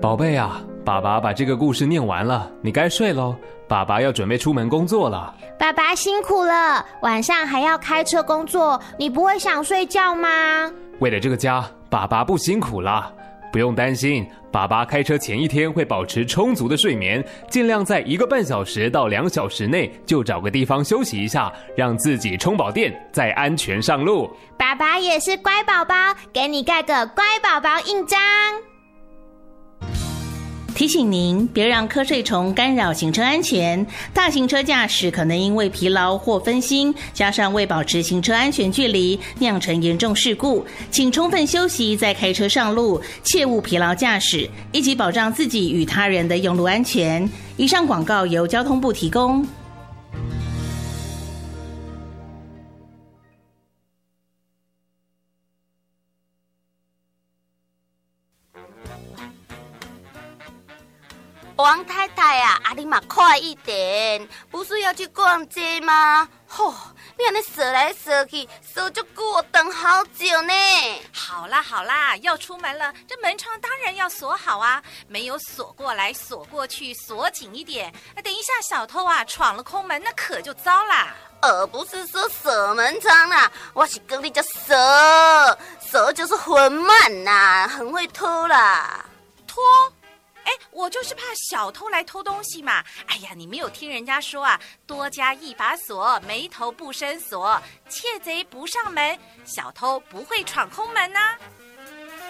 宝贝啊，爸爸把这个故事念完了，你该睡咯，爸爸要准备出门工作了。 爸爸辛苦了，晚上还要开车工作，你不会想睡觉吗？ 为了这个家，爸爸不辛苦了。不用担心，爸爸开车前一天会保持充足的睡眠，尽量在1个半小时到2小时内就找个地方休息一下，让自己充饱电，再安全上路。 爸爸也是乖宝宝，给你盖个乖宝宝印章。 提醒您，别让瞌睡虫干扰行车安全。大型车驾驶可能因为疲劳或分心，加上未保持行车安全距离，酿成严重事故。请充分休息再开车上路，切勿疲劳驾驶，一起保障自己与他人的用路安全。以上广告由交通部提供。 王太太啊，你嘛快一点，不是要去逛街吗？你安尼锁来锁去，锁就给我等好久呢。 好啦，要出门了，这门窗当然要锁好啊，没有锁过来锁过去，锁紧一点。等一下小偷啊闯了空门，那可就糟啦。 不是说锁门窗啦，我是跟你讲锁就是很慢啦，很会偷啦。 偷？我就是怕小偷来偷东西嘛。哎呀，你没有听人家说啊，多加一把锁，没头不生锁，窃贼不上门，小偷不会闯空门啊。